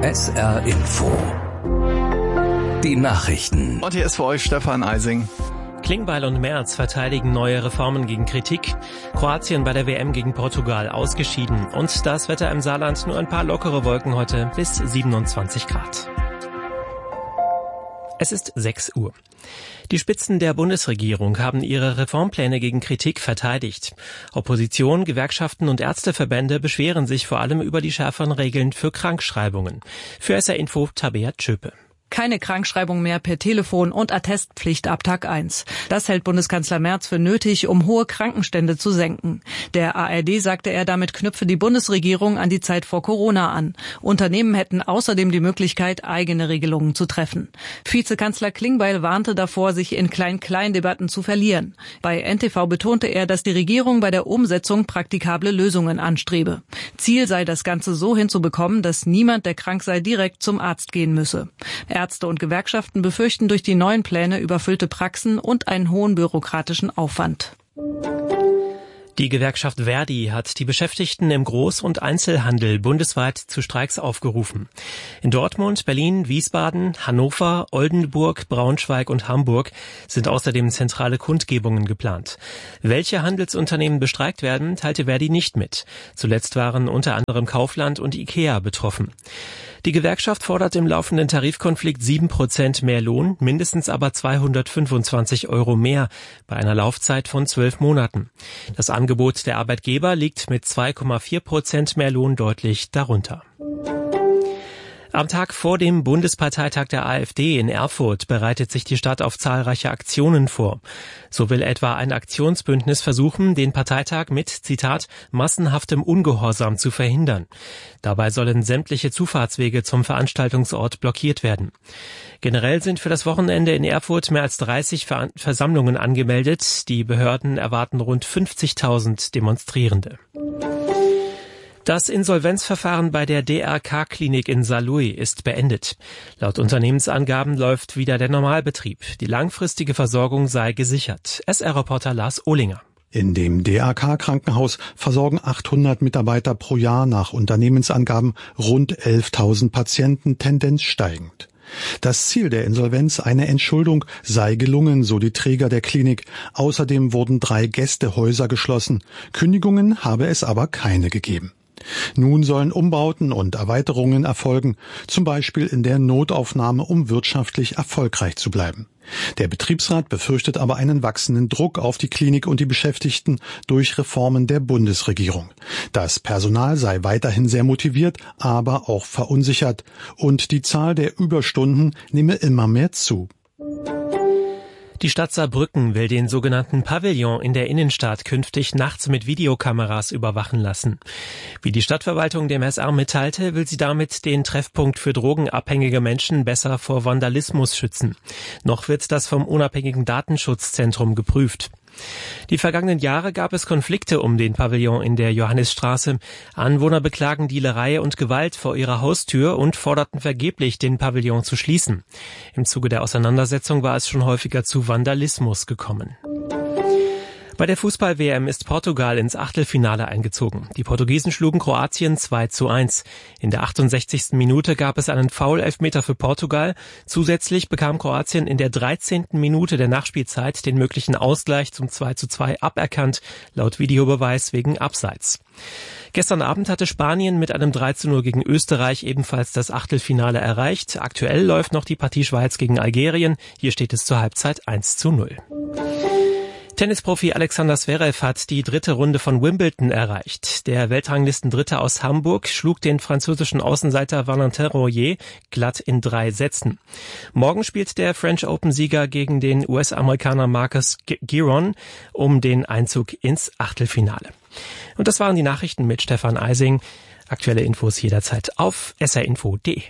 SR Info. Die Nachrichten. Und hier ist für euch Stefan Eising. Klingbeil und Merz verteidigen neue Reformen gegen Kritik. Kroatien bei der WM gegen Portugal ausgeschieden. Und das Wetter im Saarland, nur ein paar lockere Wolken heute bis 27 Grad. Es ist 6 Uhr. Die Spitzen der Bundesregierung haben ihre Reformpläne gegen Kritik verteidigt. Opposition, Gewerkschaften und Ärzteverbände beschweren sich vor allem über die schärferen Regeln für Krankschreibungen. Für SR Info Tabea Tschöpe. Keine Krankschreibung mehr per Telefon und Attestpflicht ab Tag 1. Das hält Bundeskanzler Merz für nötig, um hohe Krankenstände zu senken. Der ARD sagte er, damit knüpfe die Bundesregierung an die Zeit vor Corona an. Unternehmen hätten außerdem die Möglichkeit, eigene Regelungen zu treffen. Vizekanzler Klingbeil warnte davor, sich in Klein-Klein-Debatten zu verlieren. Bei NTV betonte er, dass die Regierung bei der Umsetzung praktikable Lösungen anstrebe. Ziel sei, das Ganze so hinzubekommen, dass niemand, der krank sei, direkt zum Arzt gehen müsse. Ärzte und Gewerkschaften befürchten durch die neuen Pläne überfüllte Praxen und einen hohen bürokratischen Aufwand. Die Gewerkschaft Verdi hat die Beschäftigten im Groß- und Einzelhandel bundesweit zu Streiks aufgerufen. In Dortmund, Berlin, Wiesbaden, Hannover, Oldenburg, Braunschweig und Hamburg sind außerdem zentrale Kundgebungen geplant. Welche Handelsunternehmen bestreikt werden, teilte Verdi nicht mit. Zuletzt waren unter anderem Kaufland und IKEA betroffen. Die Gewerkschaft fordert im laufenden Tarifkonflikt 7% mehr Lohn, mindestens aber 225 € mehr bei einer Laufzeit von 12 Monaten. Das Angebot der Arbeitgeber liegt mit 2,4% mehr Lohn deutlich darunter. Am Tag vor dem Bundesparteitag der AfD in Erfurt bereitet sich die Stadt auf zahlreiche Aktionen vor. So will etwa ein Aktionsbündnis versuchen, den Parteitag mit, Zitat, massenhaftem Ungehorsam zu verhindern. Dabei sollen sämtliche Zufahrtswege zum Veranstaltungsort blockiert werden. Generell sind für das Wochenende in Erfurt mehr als 30 Versammlungen angemeldet. Die Behörden erwarten rund 50.000 Demonstrierende. Das Insolvenzverfahren bei der DRK-Klinik in Saarlouis ist beendet. Laut Unternehmensangaben läuft wieder der Normalbetrieb. Die langfristige Versorgung sei gesichert. SR-Reporter Lars Ohlinger. In dem DRK-Krankenhaus versorgen 800 Mitarbeiter pro Jahr nach Unternehmensangaben rund 11.000 Patienten, Tendenz steigend. Das Ziel der Insolvenz, eine Entschuldung, sei gelungen, so die Träger der Klinik. Außerdem wurden 3 Gästehäuser geschlossen. Kündigungen habe es aber keine gegeben. Nun sollen Umbauten und Erweiterungen erfolgen, zum Beispiel in der Notaufnahme, um wirtschaftlich erfolgreich zu bleiben. Der Betriebsrat befürchtet aber einen wachsenden Druck auf die Klinik und die Beschäftigten durch Reformen der Bundesregierung. Das Personal sei weiterhin sehr motiviert, aber auch verunsichert. Und die Zahl der Überstunden nehme immer mehr zu. Die Stadt Saarbrücken will den sogenannten Pavillon in der Innenstadt künftig nachts mit Videokameras überwachen lassen. Wie die Stadtverwaltung dem SR mitteilte, will sie damit den Treffpunkt für drogenabhängige Menschen besser vor Vandalismus schützen. Noch wird das vom unabhängigen Datenschutzzentrum geprüft. Die vergangenen Jahre gab es Konflikte um den Pavillon in der Johannisstraße. Anwohner beklagen Dielerei und Gewalt vor ihrer Haustür und forderten vergeblich, den Pavillon zu schließen. Im Zuge der Auseinandersetzung war es schon häufiger zu Vandalismus gekommen. Bei der Fußball-WM ist Portugal ins Achtelfinale eingezogen. Die Portugiesen schlugen Kroatien 2:1. In der 68. Minute gab es einen Foul-Elfmeter für Portugal. Zusätzlich bekam Kroatien in der 13. Minute der Nachspielzeit den möglichen Ausgleich zum 2:2 aberkannt, laut Videobeweis wegen Abseits. Gestern Abend hatte Spanien mit einem 3:0 gegen Österreich ebenfalls das Achtelfinale erreicht. Aktuell läuft noch die Partie Schweiz gegen Algerien. Hier steht es zur Halbzeit 1:0. Tennisprofi Alexander Zverev hat die 3. Runde von Wimbledon erreicht. Der Weltranglistendritte aus Hamburg schlug den französischen Außenseiter Valentin Royer glatt in 3 Sätzen. Morgen spielt der French Open-Sieger gegen den US-Amerikaner Marcus Giron um den Einzug ins Achtelfinale. Und das waren die Nachrichten mit Stefan Eising. Aktuelle Infos jederzeit auf srinfo.de.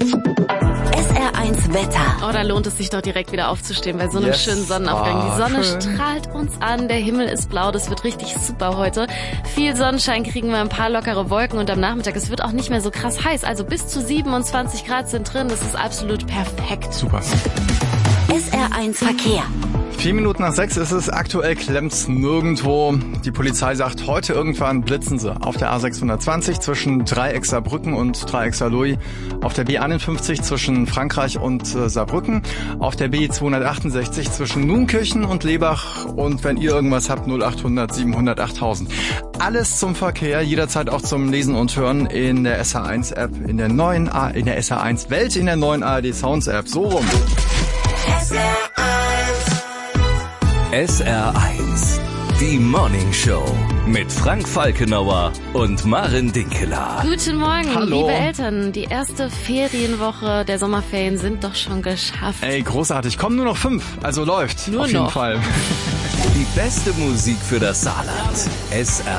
SR1 Wetter. Oh, da lohnt es sich doch direkt wieder aufzustehen bei so einem schönen Sonnenaufgang. Die Sonne strahlt uns an, der Himmel ist blau, das wird richtig super heute. Viel Sonnenschein kriegen wir, ein paar lockere Wolken und am Nachmittag, es wird auch nicht mehr so krass heiß. Also bis zu 27 Grad sind drin, das ist absolut perfekt. Super. SR1 Verkehr. 4 Minuten nach 6 ist es, aktuell klemmt's nirgendwo. Die Polizei sagt, heute irgendwann blitzen sie auf der A620 zwischen Dreieck Saarbrücken und Dreieck Saarlouis, auf der B51 zwischen Frankreich und Saarbrücken, auf der B268 zwischen Nunkirchen und Lebach und wenn ihr irgendwas habt, 0800 700 8000. Alles zum Verkehr, jederzeit auch zum Lesen und Hören in der SH1-App, in der SH1-Welt, in der neuen ARD Sounds App. So rum. SR1, die Morning Show mit Frank Falkenauer und Maren Dinkeler. Guten Morgen, Hallo. Liebe Eltern. Die erste Ferienwoche der Sommerferien sind doch schon geschafft. Ey, großartig. Kommen nur noch 5, also läuft. Nur auf jeden noch. Fall. Die beste Musik für das Saarland. SR1.